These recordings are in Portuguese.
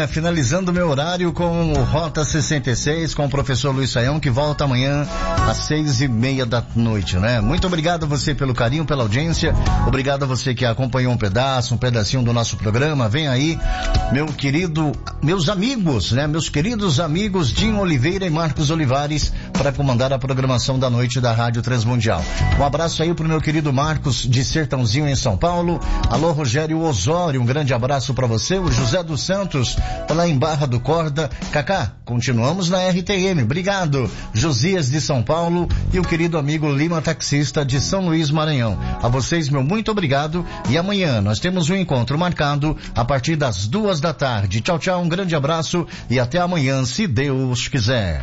né? Finalizando o meu horário com o Rota 66, com o professor Luiz Saião, que volta amanhã às 6:30 da noite, né? Muito obrigado a você pelo carinho, pela audiência. Obrigado a você que acompanhou um pedacinho do nosso programa. Vem aí, meus amigos, né? Meus queridos amigos Dinho Oliveira e Marcos Olivares, para comandar a programação da noite da Rádio Transmundial. Um abraço aí pro meu querido Marcos de Sertãozinho, em São Paulo. Alô, Rogério Osório, um grande abraço para você. O José dos Santos, tá lá em Barra do Corda. Cacá, continuamos na RTM. Obrigado. Josias de São Paulo e o querido amigo Lima, taxista de São Luís, Maranhão. A vocês, meu muito obrigado. E amanhã nós temos um encontro marcado a partir das 14h. Tchau, tchau, um grande abraço e até amanhã, se Deus quiser.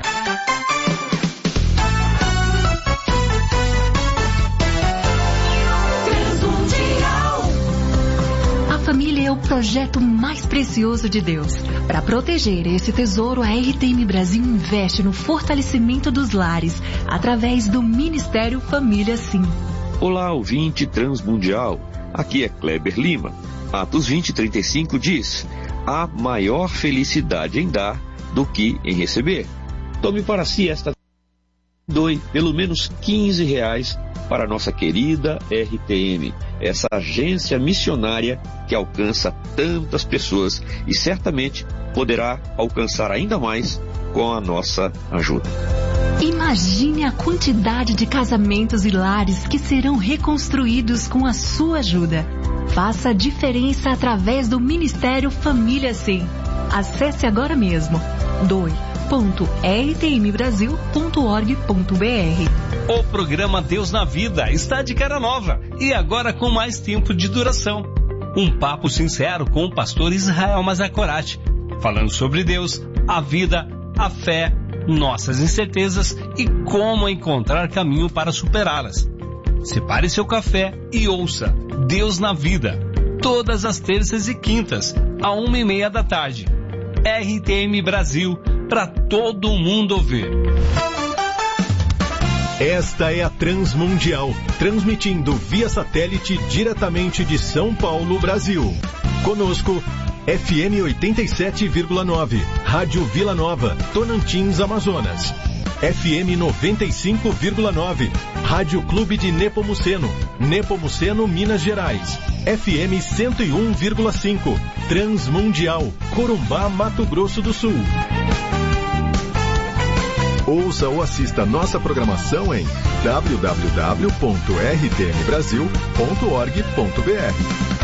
Família é o projeto mais precioso de Deus. Para proteger esse tesouro, a RTM Brasil investe no fortalecimento dos lares, através do Ministério Família Sim. Olá, ouvinte Transmundial. Aqui é Kleber Lima. Atos 20:35 diz: há maior felicidade em dar do que em receber. Tome para si esta... Doe pelo menos R$15 para a nossa querida RTM, essa agência missionária que alcança tantas pessoas e certamente poderá alcançar ainda mais com a nossa ajuda. Imagine a quantidade de casamentos e lares que serão reconstruídos com a sua ajuda. Faça a diferença através do Ministério Família Sim. Acesse agora mesmo doe.rtmbrasil.org.br. O programa Deus na Vida está de cara nova e agora com mais tempo de duração. Um papo sincero com o pastor Israel Mazakorati, falando sobre Deus, a vida, a fé, nossas incertezas e como encontrar caminho para superá-las. Separe seu café e ouça Deus na Vida, todas as terças e quintas, à 1:30 da tarde. RTM Brasil, para todo mundo ouvir. Esta é a Transmundial, transmitindo via satélite diretamente de São Paulo, Brasil. Conosco, FM 87,9, Rádio Vila Nova, Tonantins, Amazonas. FM 95,9, Rádio Clube de Nepomuceno, Nepomuceno, Minas Gerais. FM 101,5, Transmundial, Corumbá, Mato Grosso do Sul. Ouça ou assista nossa programação em www.rtmbrasil.org.br.